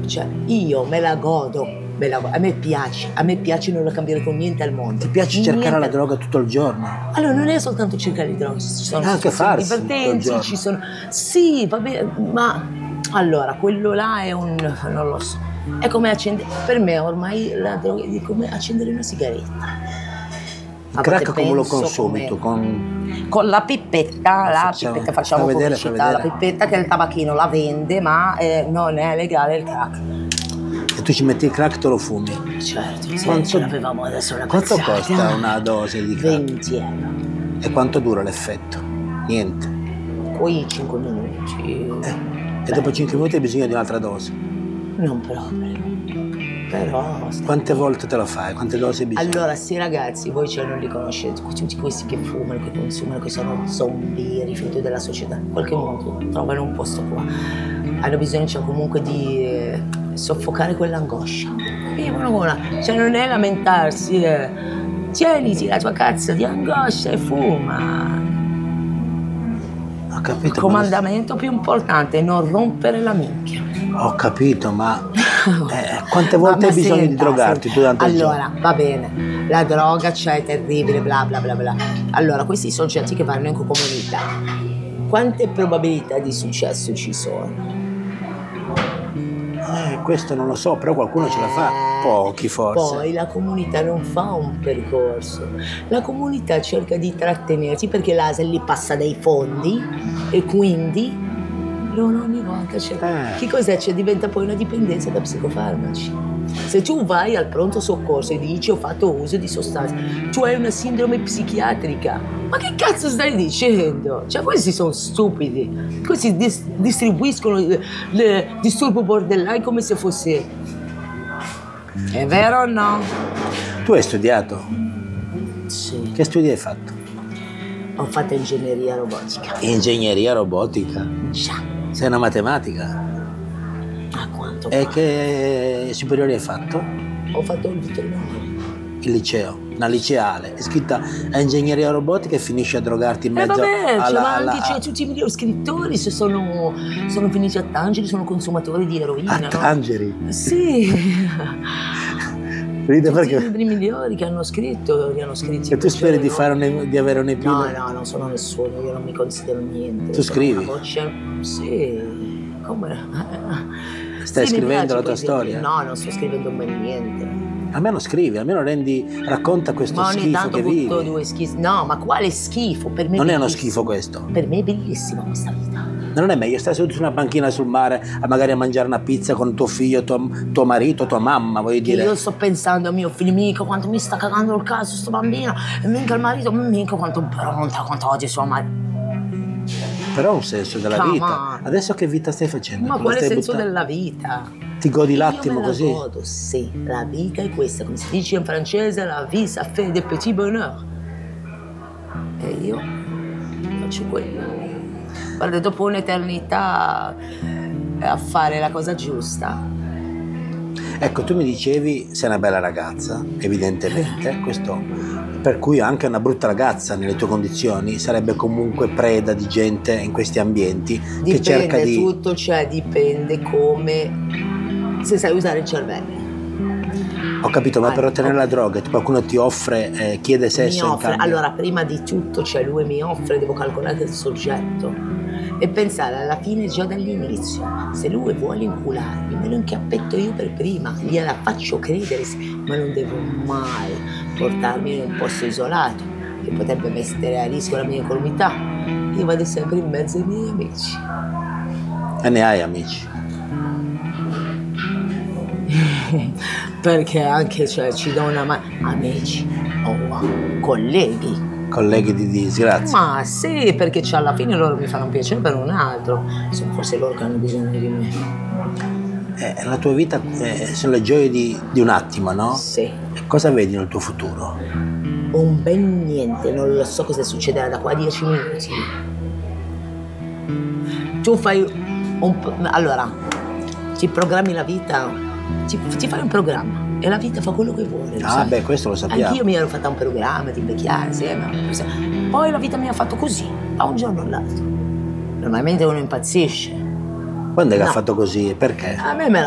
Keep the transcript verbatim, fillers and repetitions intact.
cioè io me la godo, me la, a me piace, a me piace, non la cambierei con niente al mondo. Ti piace niente. cercare la droga tutto il giorno? Allora non è soltanto cercare di droga, ci sono anche farsi divertenze, ci sono. Sì, va bene, ma allora quello là è un. non lo so. È come accendere. Per me ormai la droga è come accendere una sigaretta. Il crack come lo consumi tu? Con... con la pipetta, la facciamo, pipetta, facciamo fa vedere, pubblicità, fa la vedere. pipetta che il tabacchino la vende, ma eh, non è legale il crack. E tu ci metti il crack, te lo fumi? Certo, sì, quanto, ce l'avevamo adesso una quanto cazzata. costa una dose di crack? venti euro. E quanto dura l'effetto? Niente. Poi cinque minuti. Eh, e dopo cinque minuti hai bisogno di un'altra dose? Non proprio. Però. Quante volte te la fai? Quante dosi hai bisogno? Allora, sì ragazzi, voi cioè non li conoscete, tutti questi che fumano, che consumano, che sono zombie, rifiuto della società, in qualche modo trovano un posto qua. Hanno bisogno cioè, comunque di eh, soffocare quell'angoscia. Vivono con una. Cioè non è lamentarsi, eh. Tieniti la tua cazzo di angoscia e fuma. Ho capito. Il comandamento più importante è non rompere la minchia. Ho capito, ma eh, quante volte ma, hai bisogno senta, di drogarti senta. durante il giorno? Allora, va bene, la droga c'è, è terribile, bla bla bla bla. Allora, questi soggetti che vanno in comunità, quante probabilità di successo ci sono? Eh, questo non lo so, però qualcuno ce la fa. Pochi forse. Poi la comunità non fa un percorso, la comunità cerca di trattenerti perché l'A S L li passa dei fondi e quindi loro ogni volta c'è. Eh. Che cos'è? Cioè diventa poi una dipendenza da psicofarmaci. Se tu vai al pronto soccorso e dici ho fatto uso di sostanze, tu hai una sindrome psichiatrica. Ma che cazzo stai dicendo? Cioè questi sono stupidi. Questi dis- distribuiscono le, le disturbo borderline come se fosse. È vero o no? Tu hai studiato? Sì. Che studi hai fatto? Ho fatto ingegneria robotica. Ingegneria robotica? Già. Sei una matematica? A quanto? E che superiori hai fatto? Ho fatto il veterinario. Il liceo, una liceale, è scritta a ingegneria robotica e finisce a drogarti in Eh mezzo vabbè, alla, cioè, ma alla- anche cioè, tutti i migliori scrittori se sono, sono finiti a Tangeri, sono consumatori di eroina, a no? Tangeri. Sì. Ride Tutti i perché... libri migliori che hanno scritto, li hanno scritti. E tu speri di, no? fare un, di avere un'epina? No, no, non sono nessuno, io non mi considero niente. Tu sono scrivi? una voce. Sì, come? Stai Sì, mi scrivendo piace la tua poesia. storia? No, non sto scrivendo mai niente. Almeno scrivi, almeno rendi, racconta questo Ma ogni schifo tanto che butto vivi. due schifi. No, ma quale schifo? Per me Non è uno bellissimo. schifo questo. Per me è bellissima questa vita. Non è meglio stare seduto su una panchina sul mare a magari a mangiare una pizza con tuo figlio, tuo, tuo marito, tua mamma, voglio Che dire. io sto pensando a mio figlio, mica quanto mi sta cagando il caso sto bambino, e mica il marito, mica quanto pronta, quanto oggi sua madre. Però ha un senso della Come vita. on. Adesso che vita stai facendo? Ma Come quale stai senso buttando? della vita? Ti godi Io l'attimo me la così? godo, sì, la vita è questa, come si dice in francese, la vie ça fait des petits bonheurs. E io faccio quello. Guarda, dopo un'eternità a fare la cosa giusta. Ecco, tu mi dicevi sei una bella ragazza, evidentemente, questo per cui anche una brutta ragazza nelle tue condizioni sarebbe comunque preda di gente in questi ambienti Dipende, che cerca di... tutto, cioè dipende come, se sai usare il cervello. Ho capito, ma Ah, per ottenere ok. la droga qualcuno ti offre, eh, chiede Mi sesso in offre, cambio? allora prima di tutto, cioè lui mi offre, devo calcolare il soggetto e pensare alla fine già dall'inizio, se lui vuole incularmi, me lo inchiappetto io per prima, gliela faccio credere, ma non devo mai portarmi in un posto isolato che potrebbe mettere a rischio la mia incolumità. Io vado sempre in mezzo ai miei amici. E ne hai amici? Perché anche cioè, ci do una mano, amici o oh, colleghi. Colleghi di disgrazia? Ma sì, perché cioè, alla fine loro mi fanno un piacere per un altro, sono forse loro che hanno bisogno di me. Eh, la tua vita eh, sono le gioie di, di un attimo, no? Sì, E cosa vedi nel tuo futuro? un bel niente, non lo so cosa succederà da qua a dieci minuti. Tu fai un po', allora, ti programmi la vita, ti, ti fai un programma e la vita fa quello che vuole. Lo Ah, sai? beh, questo lo sappiamo. Anch'io mi ero fatta un programma di invecchiare insieme, poi la vita mi ha fatto così, da un giorno all'altro. Normalmente uno impazzisce. Quando è che No. ha fatto così? Perché? A me me